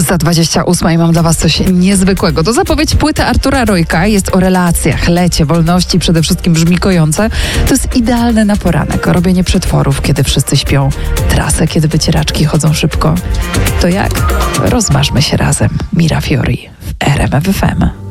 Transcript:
Za 28 i mam dla was coś niezwykłego. To zapowiedź płyty Artura Rojka. Jest o relacjach, lecie, wolności, przede wszystkim brzmi kojące. To jest idealne na poranek. Robienie przetworów, kiedy wszyscy śpią. Trasę, kiedy wycieraczki chodzą szybko. To jak? Rozmarzmy się razem. Mira Fiori w RMF FM.